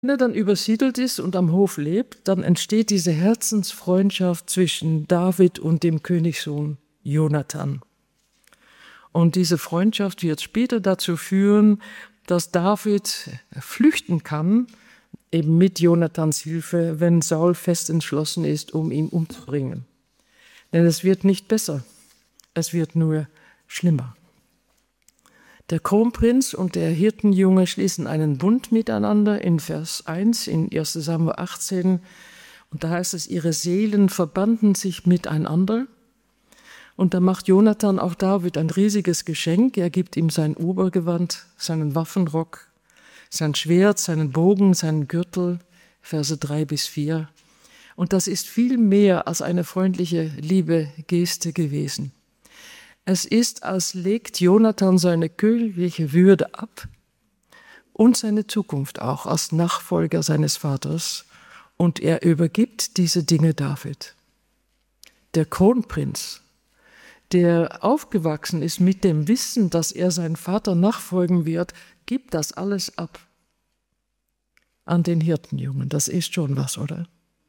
Wenn er dann übersiedelt ist und am Hof lebt, dann entsteht diese Herzensfreundschaft zwischen David und dem Königssohn Jonathan. Und diese Freundschaft wird später dazu führen, dass David flüchten kann, eben mit Jonathans Hilfe, wenn Saul fest entschlossen ist, um ihn umzubringen. Denn es wird nicht besser, es wird nur schlimmer. Der Kronprinz und der Hirtenjunge schließen einen Bund miteinander in Vers 1 in 1. Samuel 18. Und da heißt es, ihre Seelen verbanden sich miteinander. Und da macht Jonathan auch David ein riesiges Geschenk. Er gibt ihm sein Obergewand, seinen Waffenrock, sein Schwert, seinen Bogen, seinen Gürtel, Verse 3-4. Und das ist viel mehr als eine freundliche, liebe Geste gewesen. Es ist, als legt Jonathan seine königliche Würde ab und seine Zukunft auch als Nachfolger seines Vaters, und er übergibt diese Dinge David. Der Kronprinz, der aufgewachsen ist mit dem Wissen, dass er seinen Vater nachfolgen wird, gibt das alles ab an den Hirtenjungen. Das ist schon was, oder?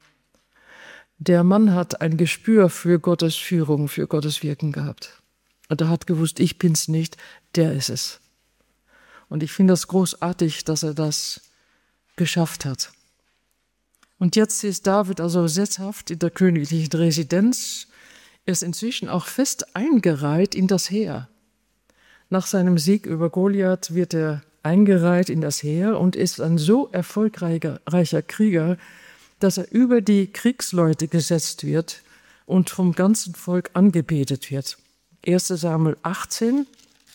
Der Mann hat ein Gespür für Gottes Führung, für Gottes Wirken gehabt. Und er hat gewusst, ich bin's nicht, der ist es. Und ich finde das großartig, dass er das geschafft hat. Und jetzt ist David also sesshaft in der königlichen Residenz. Er ist inzwischen auch fest eingereiht in das Heer. Nach seinem Sieg über Goliath wird er eingereiht in das Heer und ist ein so erfolgreicher Krieger, dass er über die Kriegsleute gesetzt wird und vom ganzen Volk angebetet wird. 1. Samuel 18,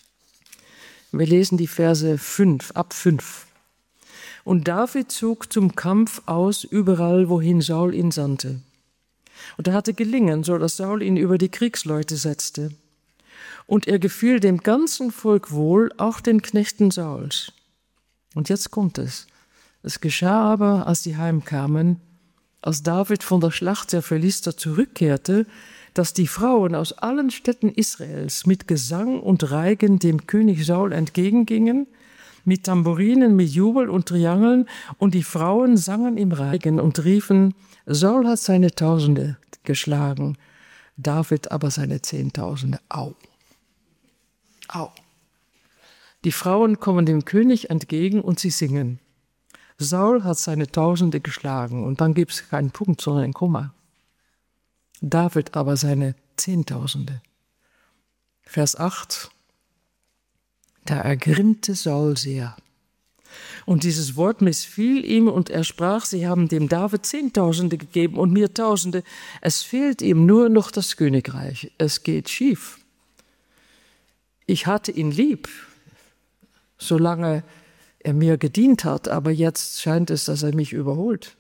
wir lesen die Verse 5, ab 5. Und David zog zum Kampf aus, überall, wohin Saul ihn sandte. Und er hatte gelingen, so dass Saul ihn über die Kriegsleute setzte. Und er gefiel dem ganzen Volk wohl, auch den Knechten Sauls. Und jetzt kommt es. Es geschah aber, als sie heimkamen, als David von der Schlacht der Philister zurückkehrte, dass die Frauen aus allen Städten Israels mit Gesang und Reigen dem König Saul entgegengingen, mit Tambourinen, mit Jubel und Triangeln, und die Frauen sangen im Reigen und riefen, Saul hat seine Tausende geschlagen, David aber seine Zehntausende. Au. Au. Die Frauen kommen dem König entgegen und sie singen. Saul hat seine Tausende geschlagen, und dann gibt es keinen Punkt, sondern ein Komma. David aber seine Zehntausende. Vers 8. Da ergrimmte Saul sehr. Und dieses Wort missfiel ihm, und er sprach, sie haben dem David Zehntausende gegeben und mir Tausende. Es fehlt ihm nur noch das Königreich. Es geht schief. Ich hatte ihn lieb, solange er mir gedient hat, aber jetzt scheint es, dass er mich überholt.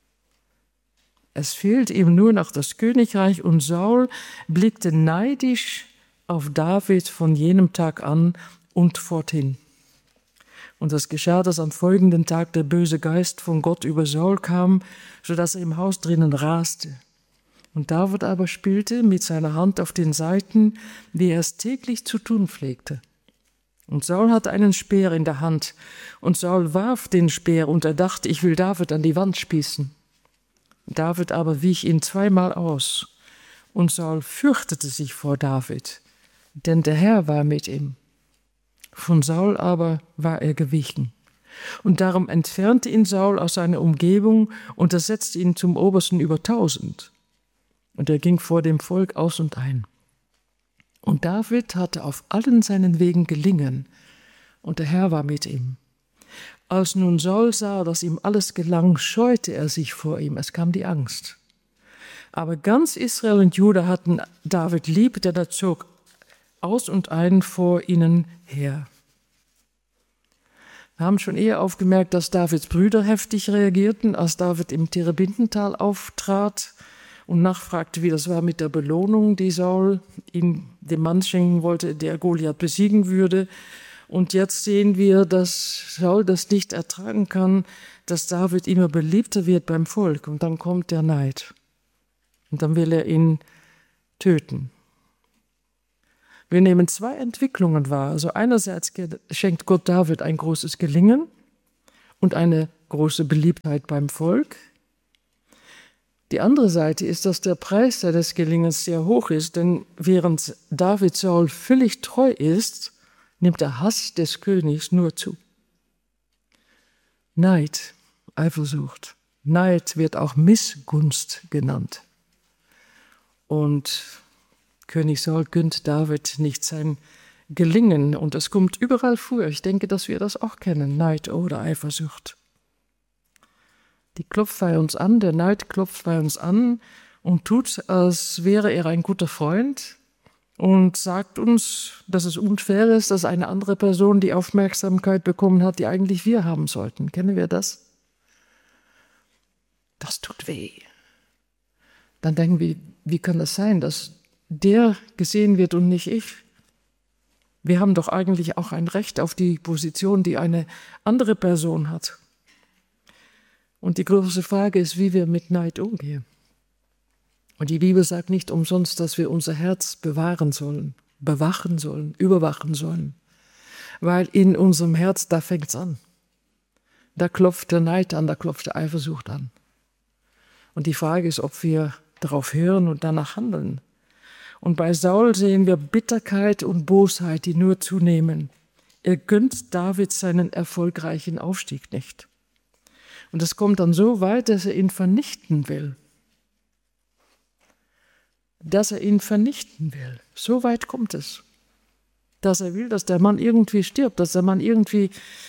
Es fehlt ihm nur noch das Königreich, und Saul blickte neidisch auf David von jenem Tag an und forthin. Und es geschah, dass am folgenden Tag der böse Geist von Gott über Saul kam, sodass er im Haus drinnen raste. Und David aber spielte mit seiner Hand auf den Saiten, wie er es täglich zu tun pflegte. Und Saul hatte einen Speer in der Hand, und Saul warf den Speer, und er dachte, ich will David an die Wand spießen. David aber wich ihn zweimal aus, und Saul fürchtete sich vor David, denn der Herr war mit ihm. Von Saul aber war er gewichen. Und darum entfernte ihn Saul aus seiner Umgebung, und er setzte ihn zum Obersten über 1000. Und er ging vor dem Volk aus und ein. Und David hatte auf allen seinen Wegen gelingen, und der Herr war mit ihm. Als nun Saul sah, dass ihm alles gelang, scheute er sich vor ihm, es kam die Angst. Aber ganz Israel und Juda hatten David lieb, denn er zog aus und ein vor ihnen her. Wir haben schon eher aufgemerkt, dass Davids Brüder heftig reagierten, als David im Terebintental auftrat und nachfragte, wie das war mit der Belohnung, die Saul ihm dem Mann schenken wollte, der Goliath besiegen würde. Und jetzt sehen wir, dass Saul das nicht ertragen kann, dass David immer beliebter wird beim Volk. Und dann kommt der Neid. Und dann will er ihn töten. Wir nehmen zwei Entwicklungen wahr. Also einerseits schenkt Gott David ein großes Gelingen und eine große Beliebtheit beim Volk. Die andere Seite ist, dass der Preis seines Gelingens sehr hoch ist, denn während David Saul völlig treu ist, nimmt der Hass des Königs nur zu. Neid, Eifersucht. Neid wird auch Missgunst genannt. Und König Saul gönnt David nicht sein Gelingen. Und es kommt überall vor. Ich denke, dass wir das auch kennen, Neid oder Eifersucht. Die klopft bei uns an, der Neid klopft bei uns an und tut, als wäre er ein guter Freund und sagt uns, dass es unfair ist, dass eine andere Person die Aufmerksamkeit bekommen hat, die eigentlich wir haben sollten. Kennen wir das? Das tut weh. Dann denken wir, wie kann das sein, dass der gesehen wird und nicht ich? Wir haben doch eigentlich auch ein Recht auf die Position, die eine andere Person hat. Und die große Frage ist, wie wir mit Neid umgehen. Und die Bibel sagt nicht umsonst, dass wir unser Herz bewachen sollen, überwachen sollen. Weil in unserem Herz, da fängt es an. Da klopft der Neid an, da klopft der Eifersucht an. Und die Frage ist, ob wir darauf hören und danach handeln. Und bei Saul sehen wir Bitterkeit und Bosheit, die nur zunehmen. Er gönnt David seinen erfolgreichen Aufstieg nicht. Und es kommt dann so weit, dass er ihn vernichten will. So weit kommt es. Dass er will, dass der Mann irgendwie stirbt, dass der Mann irgendwie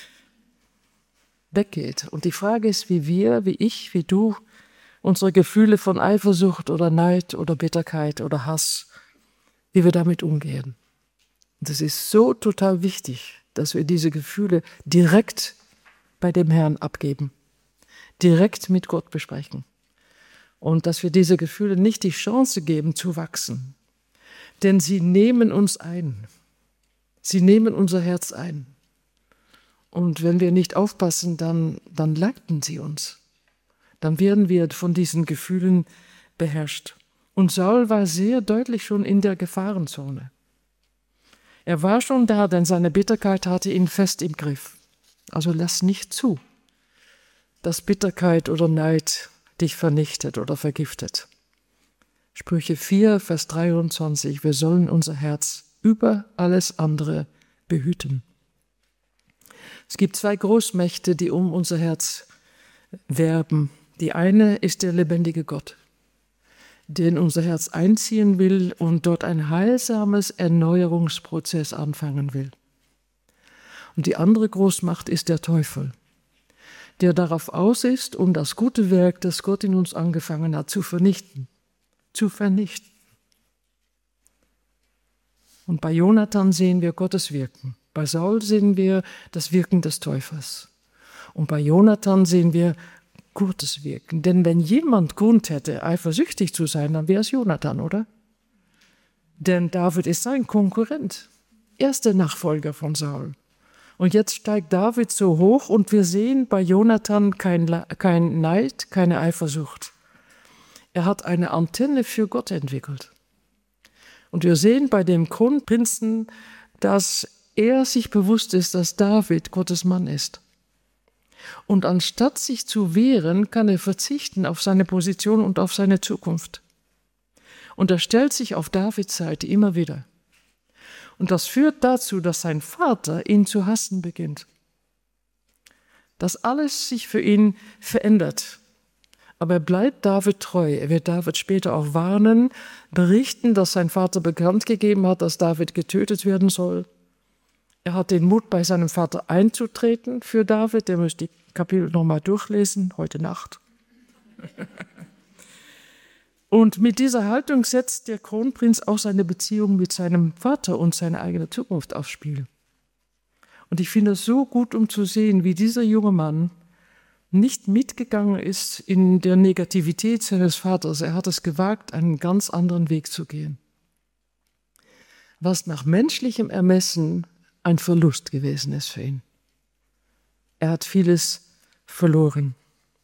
weggeht. Und die Frage ist, wie wir, wie ich, wie du, unsere Gefühle von Eifersucht oder Neid oder Bitterkeit oder Hass, wie wir damit umgehen. Und es ist so total wichtig, dass wir diese Gefühle direkt bei dem Herrn abgeben. Direkt mit Gott besprechen. Und dass wir diese Gefühle nicht die Chance geben zu wachsen. Denn sie nehmen uns ein. Sie nehmen unser Herz ein. Und wenn wir nicht aufpassen, dann leiten sie uns. Dann werden wir von diesen Gefühlen beherrscht. Und Saul war sehr deutlich schon in der Gefahrenzone. Er war schon da, denn seine Bitterkeit hatte ihn fest im Griff. Also lass nicht zu, dass Bitterkeit oder Neid dich vernichtet oder vergiftet. Sprüche 4, Vers 23, wir sollen unser Herz über alles andere behüten. Es gibt zwei Großmächte, die um unser Herz werben. Die eine ist der lebendige Gott, der in unser Herz einziehen will und dort ein heilsames Erneuerungsprozess anfangen will. Und die andere Großmacht ist der Teufel, der darauf aus ist, um das gute Werk, das Gott in uns angefangen hat, zu vernichten. Und bei Jonathan sehen wir Gottes Wirken. Bei Saul sehen wir das Wirken des Teufels. Und bei Jonathan sehen wir Gottes Wirken. Denn wenn jemand Grund hätte, eifersüchtig zu sein, dann wäre es Jonathan, oder? Denn David ist sein Konkurrent. Er ist der Nachfolger von Saul. Und jetzt steigt David so hoch und wir sehen bei Jonathan kein Neid, keine Eifersucht. Er hat eine Antenne für Gott entwickelt. Und wir sehen bei dem Kronprinzen, dass er sich bewusst ist, dass David Gottes Mann ist. Und anstatt sich zu wehren, kann er verzichten auf seine Position und auf seine Zukunft. Und er stellt sich auf Davids Seite immer wieder. Und das führt dazu, dass sein Vater ihn zu hassen beginnt. Dass alles sich für ihn verändert. Aber er bleibt David treu. Er wird David später auch warnen, berichten, dass sein Vater bekannt gegeben hat, dass David getötet werden soll. Er hat den Mut, bei seinem Vater einzutreten für David. Der müsste die Kapitel nochmal durchlesen, heute Nacht. Und mit dieser Haltung setzt der Kronprinz auch seine Beziehung mit seinem Vater und seine eigene Zukunft aufs Spiel. Und ich finde es so gut, um zu sehen, wie dieser junge Mann nicht mitgegangen ist in der Negativität seines Vaters. Er hat es gewagt, einen ganz anderen Weg zu gehen. Was nach menschlichem Ermessen ein Verlust gewesen ist für ihn. Er hat vieles verloren.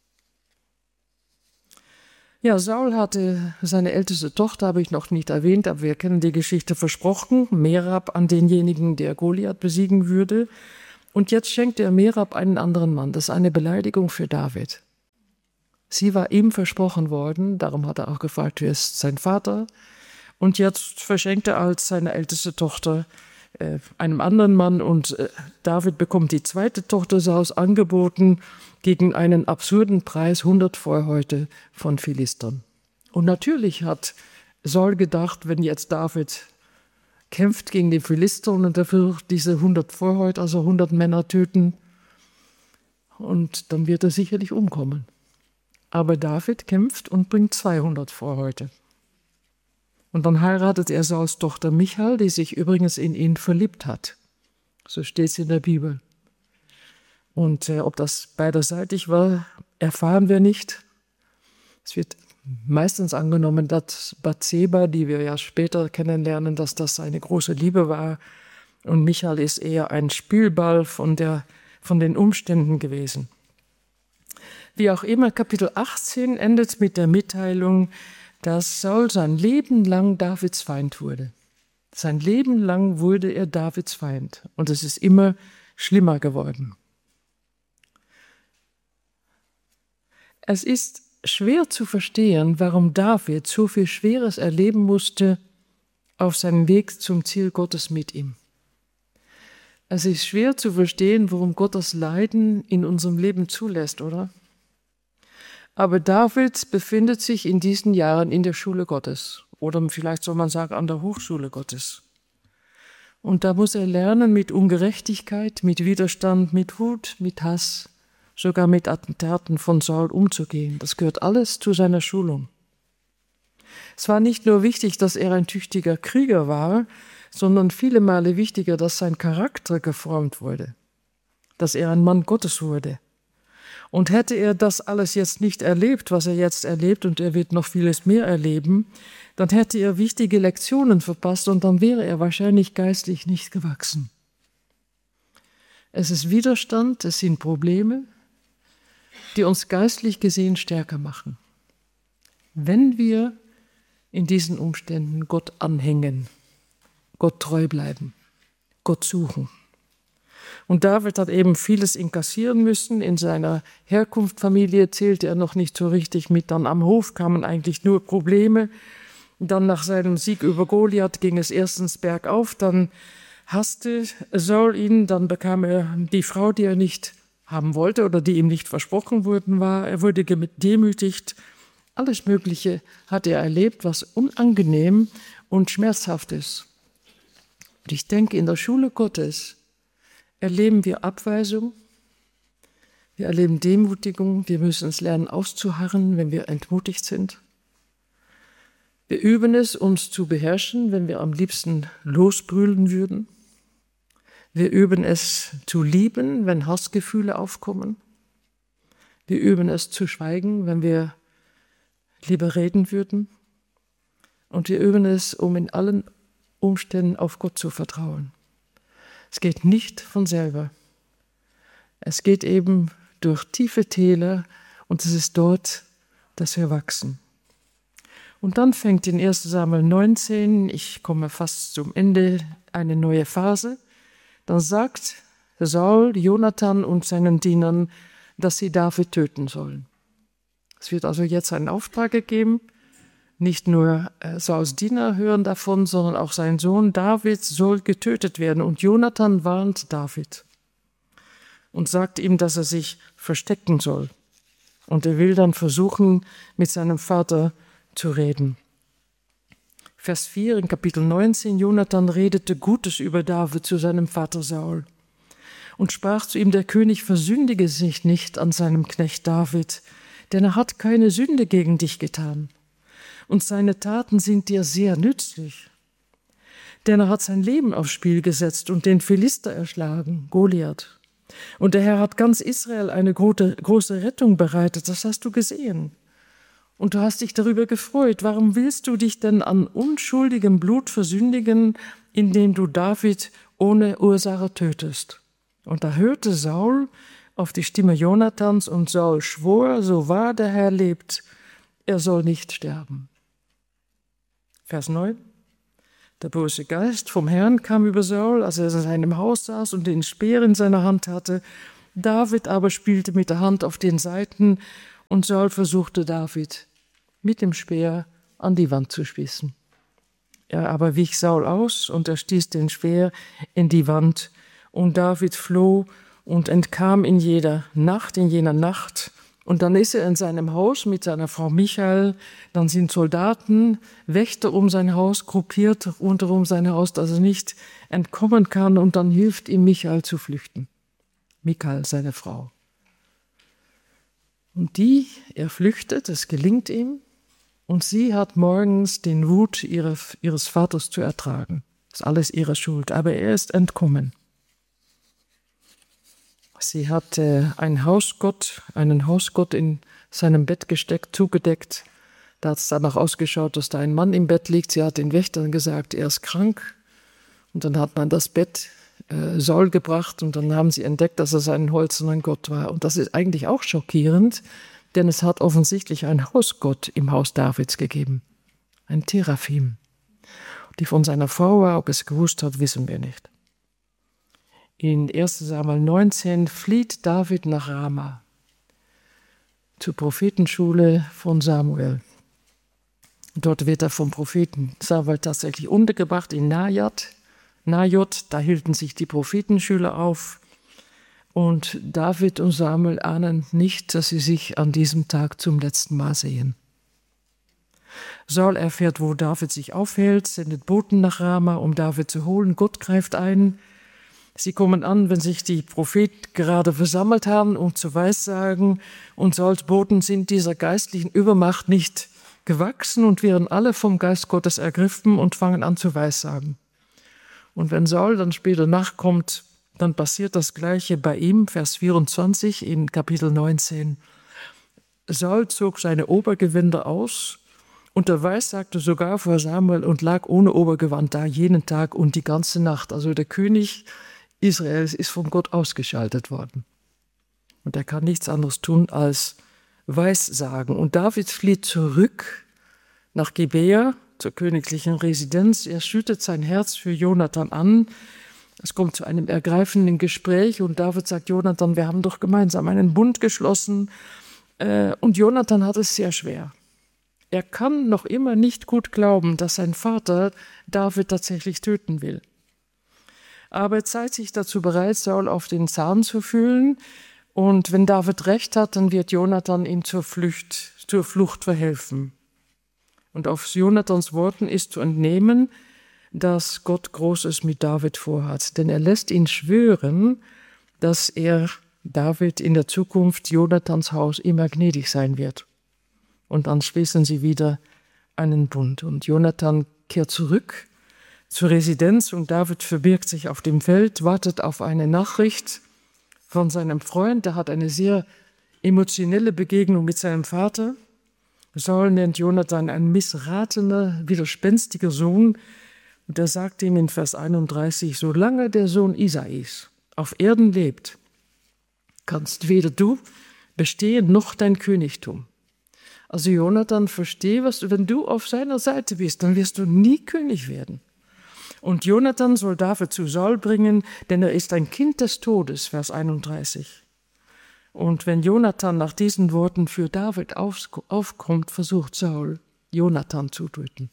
Ja, Saul hatte seine älteste Tochter, habe ich noch nicht erwähnt, aber wir kennen die Geschichte, versprochen, Merab an denjenigen, der Goliath besiegen würde. Und jetzt schenkt er Merab einen anderen Mann. Das ist eine Beleidigung für David. Sie war ihm versprochen worden, darum hat er auch gefragt, wer ist sein Vater. Und jetzt verschenkt er als seine älteste Tochter einem anderen Mann und David bekommt die zweite Tochter Sauls angeboten gegen einen absurden Preis, 100 Vorhäute von Philistern. Und natürlich hat Saul gedacht, wenn jetzt David kämpft gegen die Philister und dafür diese 100 Vorhäute, also 100 Männer töten, und dann wird er sicherlich umkommen. Aber David kämpft und bringt 200 Vorhäute. Und dann heiratet er Sauls Tochter Michal, die sich übrigens in ihn verliebt hat. So steht es in der Bibel. Und ob das beiderseitig war, erfahren wir nicht. Es wird meistens angenommen, dass Bathseba, die wir ja später kennenlernen, dass das eine große Liebe war. Und Michal ist eher ein Spielball von den Umständen gewesen. Wie auch immer, Kapitel 18 endet mit der Mitteilung, dass Saul sein Leben lang Davids Feind wurde. Sein Leben lang wurde er Davids Feind. Und es ist immer schlimmer geworden. Es ist schwer zu verstehen, warum David so viel Schweres erleben musste auf seinem Weg zum Ziel Gottes mit ihm. Es ist schwer zu verstehen, warum Gott das Leiden in unserem Leben zulässt, oder? Aber David befindet sich in diesen Jahren in der Schule Gottes oder vielleicht soll man sagen an der Hochschule Gottes. Und da muss er lernen, mit Ungerechtigkeit, mit Widerstand, mit Wut, mit Hass, sogar mit Attentaten von Saul umzugehen. Das gehört alles zu seiner Schulung. Es war nicht nur wichtig, dass er ein tüchtiger Krieger war, sondern viele Male wichtiger, dass sein Charakter geformt wurde, dass er ein Mann Gottes wurde. Und hätte er das alles jetzt nicht erlebt, was er jetzt erlebt, und er wird noch vieles mehr erleben, dann hätte er wichtige Lektionen verpasst und dann wäre er wahrscheinlich geistlich nicht gewachsen. Es ist Widerstand, es sind Probleme, die uns geistlich gesehen stärker machen. Wenn wir in diesen Umständen Gott anhängen, Gott treu bleiben, Gott suchen. Und David hat eben vieles inkassieren müssen. In seiner Herkunftsfamilie zählte er noch nicht so richtig mit. Dann am Hof kamen eigentlich nur Probleme. Dann nach seinem Sieg über Goliath ging es erstens bergauf. Dann hasste Saul ihn. Dann bekam er die Frau, die er nicht haben wollte oder die ihm nicht versprochen worden war. Er wurde gedemütigt. Alles Mögliche hat er erlebt, was unangenehm und schmerzhaft ist. Und ich denke, in der Schule Gottes erleben wir Abweisung, wir erleben Demütigung, wir müssen es lernen auszuharren, wenn wir entmutigt sind. Wir üben es, uns zu beherrschen, wenn wir am liebsten losbrüllen würden. Wir üben es zu lieben, wenn Hassgefühle aufkommen. Wir üben es zu schweigen, wenn wir lieber reden würden. Und wir üben es, um in allen Umständen auf Gott zu vertrauen. Es geht nicht von selber. Es geht eben durch tiefe Täler und es ist dort, dass wir wachsen. Und dann fängt in 1. Samuel 19, ich komme fast zum Ende, eine neue Phase. Dann sagt Saul, Jonathan und seinen Dienern, dass sie David töten sollen. Es wird also jetzt einen Auftrag gegeben. Nicht nur Sauls Diener hören davon, sondern auch sein Sohn David soll getötet werden. Und Jonathan warnt David und sagt ihm, dass er sich verstecken soll. Und er will dann versuchen, mit seinem Vater zu reden. Vers 4 in Kapitel 19, Jonathan redete Gutes über David zu seinem Vater Saul und sprach zu ihm, der König versündige sich nicht an seinem Knecht David, denn er hat keine Sünde gegen dich getan. Und seine Taten sind dir sehr nützlich. Denn er hat sein Leben aufs Spiel gesetzt und den Philister erschlagen, Goliath. Und der Herr hat ganz Israel eine große Rettung bereitet, das hast du gesehen. Und du hast dich darüber gefreut. Warum willst du dich denn an unschuldigem Blut versündigen, indem du David ohne Ursache tötest? Und da hörte Saul auf die Stimme Jonathans und Saul schwor, so wahr der Herr lebt, er soll nicht sterben. Vers 9. Der böse Geist vom Herrn kam über Saul, als er in seinem Haus saß und den Speer in seiner Hand hatte. David aber spielte mit der Hand auf den Saiten und Saul versuchte David mit dem Speer an die Wand zu spießen. Er aber wich Saul aus und er stieß den Speer in die Wand und David floh und entkam in jener Nacht. Und dann ist er in seinem Haus mit seiner Frau Michal, dann sind Soldaten, Wächter um sein Haus, gruppiert rundherum sein Haus, dass er nicht entkommen kann und dann hilft ihm Michal zu flüchten. Michal, seine Frau. Und er flüchtet, es gelingt ihm und sie hat morgens den Wut ihres Vaters zu ertragen. Das ist alles ihre Schuld, aber er ist entkommen. Sie hat einen Hausgott in seinem Bett gesteckt, zugedeckt. Da hat es danach ausgeschaut, dass da ein Mann im Bett liegt. Sie hat den Wächtern gesagt, er ist krank. Und dann hat man das Bett Saul gebracht und dann haben sie entdeckt, dass es ein hölzerner Gott war. Und das ist eigentlich auch schockierend, denn es hat offensichtlich einen Hausgott im Haus Davids gegeben. Ein Teraphim. Die von seiner Frau war, ob es gewusst hat, wissen wir nicht. In 1. Samuel 19 flieht David nach Rama, zur Prophetenschule von Samuel. Dort wird er vom Propheten Samuel tatsächlich untergebracht in Najot, da hielten sich die Prophetenschüler auf. Und David und Samuel ahnen nicht, dass sie sich an diesem Tag zum letzten Mal sehen. Saul erfährt, wo David sich aufhält, sendet Boten nach Rama, um David zu holen. Gott greift ein. Sie kommen an, wenn sich die Propheten gerade versammelt haben, um zu weissagen. Und Sauls Boten sind dieser geistlichen Übermacht nicht gewachsen und werden alle vom Geist Gottes ergriffen und fangen an zu weissagen. Und wenn Saul dann später nachkommt, dann passiert das Gleiche bei ihm, Vers 24 in Kapitel 19. Saul zog seine Obergewänder aus und der weissagte sogar vor Samuel und lag ohne Obergewand da jenen Tag und die ganze Nacht. Also der König Israels ist von Gott ausgeschaltet worden. Und er kann nichts anderes tun als Weissagen. Und David flieht zurück nach Gibea, zur königlichen Residenz. Er schüttet sein Herz für Jonathan an. Es kommt zu einem ergreifenden Gespräch und David sagt Jonathan, wir haben doch gemeinsam einen Bund geschlossen. Und Jonathan hat es sehr schwer. Er kann noch immer nicht gut glauben, dass sein Vater David tatsächlich töten will. Aber er zeigt sich dazu bereit, Saul auf den Zahn zu fühlen. Und wenn David recht hat, dann wird Jonathan ihm zur Flucht verhelfen. Und aus Jonathans Worten ist zu entnehmen, dass Gott Großes mit David vorhat. Denn er lässt ihn schwören, dass er David in der Zukunft Jonathans Haus immer gnädig sein wird. Und dann schließen sie wieder einen Bund. Und Jonathan kehrt zurück zur Residenz und David verbirgt sich auf dem Feld, wartet auf eine Nachricht von seinem Freund. Der hat eine sehr emotionelle Begegnung mit seinem Vater. Saul nennt Jonathan ein missratener, widerspenstiger Sohn. Und er sagt ihm in Vers 31, solange der Sohn Isais auf Erden lebt, kannst weder du bestehen noch dein Königtum. Also Jonathan, versteh, wenn du auf seiner Seite bist, dann wirst du nie König werden. Und Jonathan soll David zu Saul bringen, denn er ist ein Kind des Todes, Vers 31. Und wenn Jonathan nach diesen Worten für David aufkommt, versucht Saul, Jonathan zu töten.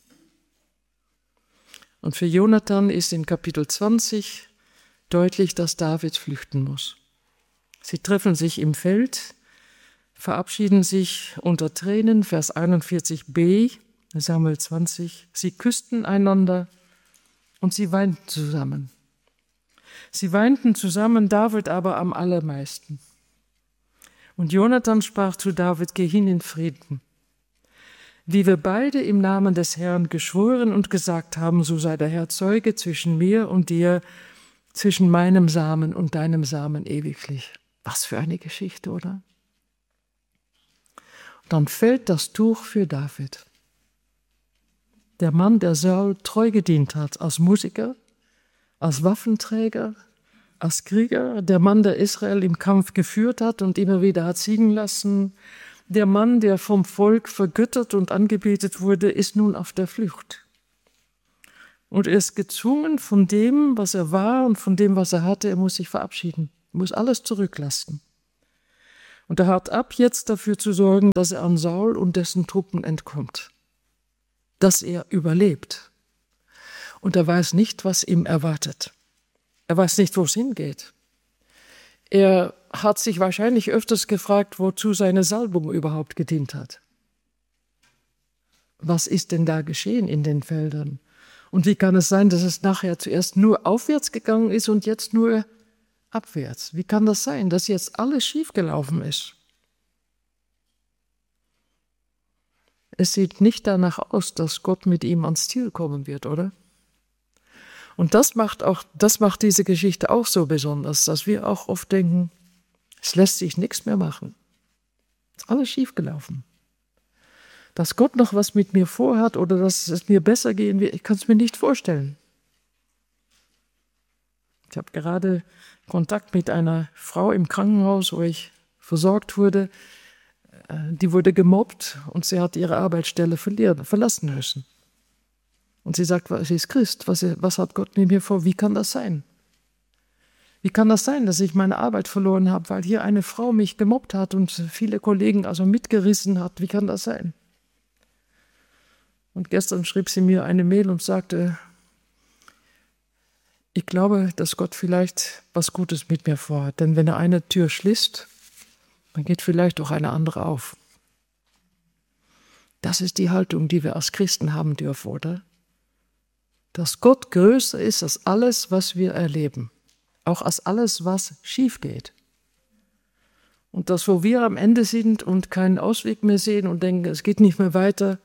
Und für Jonathan ist in Kapitel 20 deutlich, dass David flüchten muss. Sie treffen sich im Feld, verabschieden sich unter Tränen, Vers 41b, Samuel 20. Sie küssten einander und sie weinten zusammen. Sie weinten zusammen, David aber am allermeisten. Und Jonathan sprach zu David, geh hin in Frieden. Wie wir beide im Namen des Herrn geschworen und gesagt haben, so sei der Herr Zeuge zwischen mir und dir, zwischen meinem Samen und deinem Samen ewiglich. Was für eine Geschichte, oder? Und dann fällt das Tuch für David. Der Mann, der Saul treu gedient hat, als Musiker, als Waffenträger, als Krieger, der Mann, der Israel im Kampf geführt hat und immer wieder hat siegen lassen, der Mann, der vom Volk vergöttert und angebetet wurde, ist nun auf der Flucht. Und er ist gezwungen von dem, was er war und von dem, was er hatte. Er muss sich verabschieden, muss alles zurücklassen. Und er hat ab jetzt dafür zu sorgen, dass er an Saul und dessen Truppen entkommt, dass er überlebt. Und er weiß nicht, was ihm erwartet. Er weiß nicht, wo es hingeht. Er hat sich wahrscheinlich öfters gefragt, wozu seine Salbung überhaupt gedient hat. Was ist denn da geschehen in den Feldern? Und wie kann es sein, dass es nachher zuerst nur aufwärts gegangen ist und jetzt nur abwärts? Wie kann das sein, dass jetzt alles schiefgelaufen ist? Es sieht nicht danach aus, dass Gott mit ihm ans Ziel kommen wird, oder? Und das macht diese Geschichte auch so besonders, dass wir auch oft denken, es lässt sich nichts mehr machen. Es ist alles schiefgelaufen. Dass Gott noch was mit mir vorhat oder dass es mir besser gehen wird, ich kann es mir nicht vorstellen. Ich habe gerade Kontakt mit einer Frau im Krankenhaus, wo ich versorgt wurde. Die wurde gemobbt und sie hat ihre Arbeitsstelle verlassen müssen. Und sie sagt, sie ist Christ, was hat Gott mit mir vor? Wie kann das sein? Wie kann das sein, dass ich meine Arbeit verloren habe, weil hier eine Frau mich gemobbt hat und viele Kollegen also mitgerissen hat? Wie kann das sein? Und gestern schrieb sie mir eine Mail und sagte, ich glaube, dass Gott vielleicht was Gutes mit mir vorhat. Denn wenn er eine Tür schließt, dann geht vielleicht auch eine andere auf. Das ist die Haltung, die wir als Christen haben dürfen, oder? Dass Gott größer ist als alles, was wir erleben. Auch als alles, was schief geht. Und dass, wo wir am Ende sind und keinen Ausweg mehr sehen und denken, es geht nicht mehr weiter,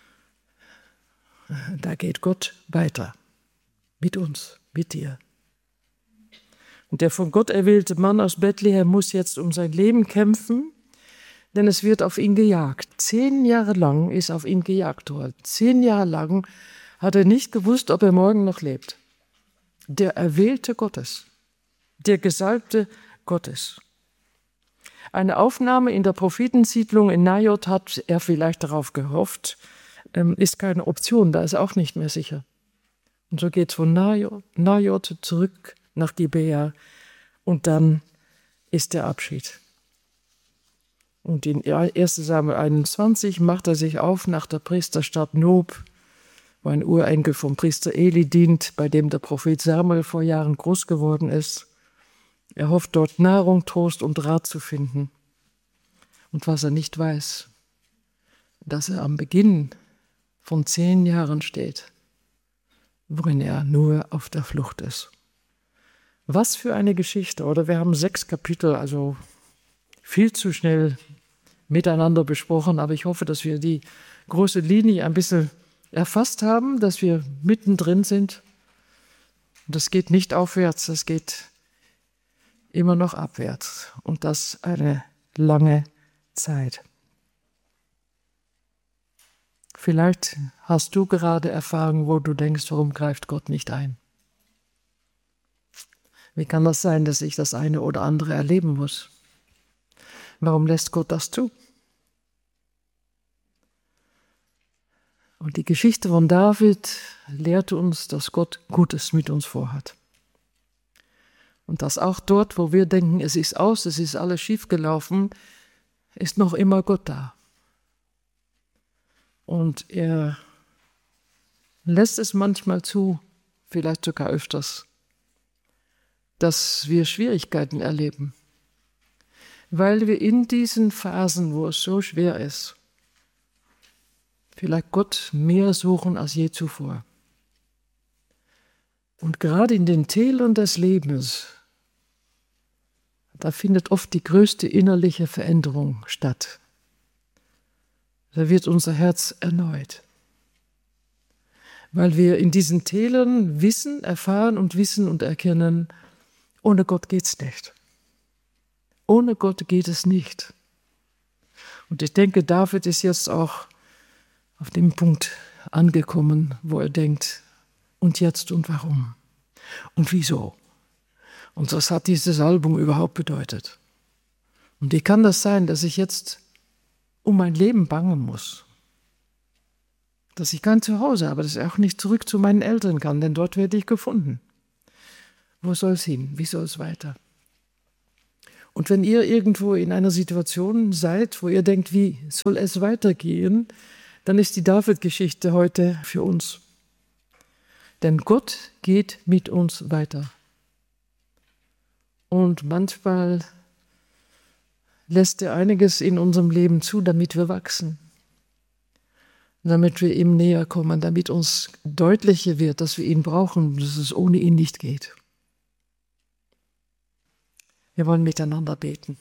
da geht Gott weiter. Mit uns, mit dir. Und der von Gott erwählte Mann aus Bethlehem muss jetzt um sein Leben kämpfen, denn es wird auf ihn gejagt. 10 Jahre lang ist auf ihn gejagt worden. 10 Jahre lang hat er nicht gewusst, ob er morgen noch lebt. Der Erwählte Gottes, der Gesalbte Gottes. Eine Aufnahme in der Prophetensiedlung in Najot hat er vielleicht darauf gehofft, ist keine Option, da ist er auch nicht mehr sicher. Und so geht es von Najot zurück nach Gibea und dann ist der Abschied. Und in 1. Samuel 21 macht er sich auf nach der Priesterstadt Nob, wo ein Urenkel vom Priester Eli dient, bei dem der Prophet Samuel vor Jahren groß geworden ist. Er hofft dort Nahrung, Trost und Rat zu finden. Und was er nicht weiß, dass er am Beginn von 10 Jahren steht, worin er nur auf der Flucht ist. Was für eine Geschichte, oder? Wir haben 6 Kapitel, also viel zu schnell miteinander besprochen, aber ich hoffe, dass wir die große Linie ein bisschen erfasst haben, dass wir mittendrin sind. Und es geht nicht aufwärts, es geht immer noch abwärts. Und das eine lange Zeit. Vielleicht hast du gerade Erfahrungen, wo du denkst, warum greift Gott nicht ein? Wie kann das sein, dass ich das eine oder andere erleben muss? Warum lässt Gott das zu? Und die Geschichte von David lehrt uns, dass Gott Gutes mit uns vorhat. Und dass auch dort, wo wir denken, es ist aus, es ist alles schiefgelaufen, ist noch immer Gott da. Und er lässt es manchmal zu, vielleicht sogar öfters, dass wir Schwierigkeiten erleben, weil wir in diesen Phasen, wo es so schwer ist, vielleicht Gott mehr suchen als je zuvor. Und gerade in den Tälern des Lebens, da findet oft die größte innerliche Veränderung statt. Da wird unser Herz erneut. Weil wir in diesen Tälern erfahren und erkennen, ohne Gott geht's nicht. Ohne Gott geht es nicht. Und ich denke, David ist jetzt auch auf dem Punkt angekommen, wo er denkt, und jetzt und warum? Und wieso? Und was hat diese Salbung überhaupt bedeutet? Und wie kann das sein, dass ich jetzt um mein Leben bangen muss? dass ich kein Zuhause habe, dass ich auch nicht zurück zu meinen Eltern kann, denn dort werde ich gefunden. Wo soll es hin? Wie soll es weiter? Und wenn ihr irgendwo in einer Situation seid, wo ihr denkt, wie soll es weitergehen, dann ist die David-Geschichte heute für uns. Denn Gott geht mit uns weiter. Und manchmal lässt er einiges in unserem Leben zu, damit wir wachsen, damit wir ihm näher kommen, damit uns deutlicher wird, dass wir ihn brauchen, dass es ohne ihn nicht geht. Wir wollen miteinander beten.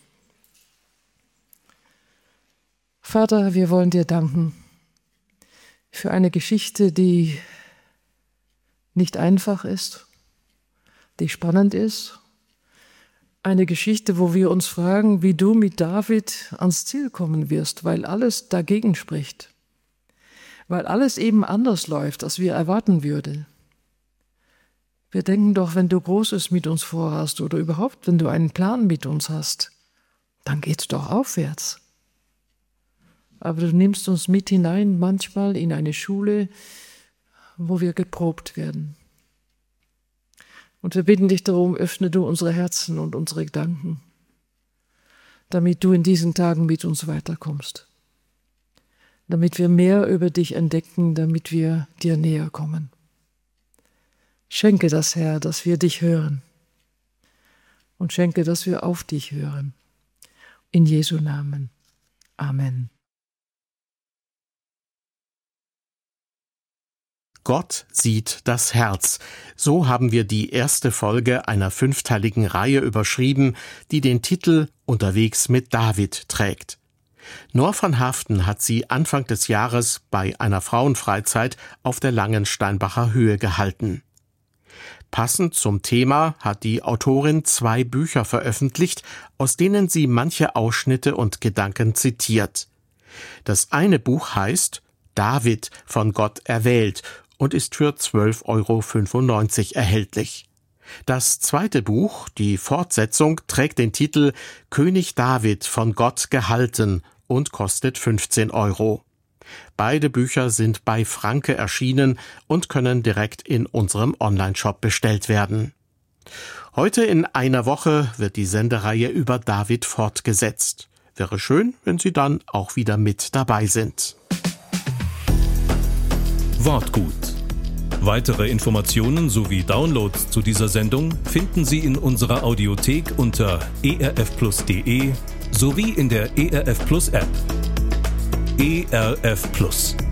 Vater, wir wollen dir danken für eine Geschichte, die nicht einfach ist, die spannend ist. Eine Geschichte, wo wir uns fragen, wie du mit David ans Ziel kommen wirst, weil alles dagegen spricht. Weil alles eben anders läuft, als wir erwarten würden. Wir denken doch, wenn du Großes mit uns vorhast oder überhaupt, wenn du einen Plan mit uns hast, dann geht's doch aufwärts. Aber du nimmst uns mit hinein, manchmal in eine Schule, wo wir geprobt werden. Und wir bitten dich darum, öffne du unsere Herzen und unsere Gedanken, damit du in diesen Tagen mit uns weiterkommst, damit wir mehr über dich entdecken, damit wir dir näher kommen. Schenke das, Herr, dass wir dich hören und schenke, dass wir auf dich hören. In Jesu Namen. Amen. Gott sieht das Herz. So haben wir die erste Folge einer 5-teiligen Reihe überschrieben, die den Titel Unterwegs mit David trägt. Nor van Haften hat sie Anfang des Jahres bei einer Frauenfreizeit auf der Langensteinbacher Höhe gehalten. Passend zum Thema hat die Autorin 2 Bücher veröffentlicht, aus denen sie manche Ausschnitte und Gedanken zitiert. Das eine Buch heißt David, von Gott erwählt und ist für 12,95 € erhältlich. Das zweite Buch, die Fortsetzung, trägt den Titel König David, von Gott gehalten und kostet 15 €. Beide Bücher sind bei Franke erschienen und können direkt in unserem Onlineshop bestellt werden. Heute in einer Woche wird die Sendereihe über David fortgesetzt. Wäre schön, wenn Sie dann auch wieder mit dabei sind. Wortgut. Weitere Informationen sowie Downloads zu dieser Sendung finden Sie in unserer Audiothek unter erfplus.de sowie in der ERF Plus App. ERF Plus.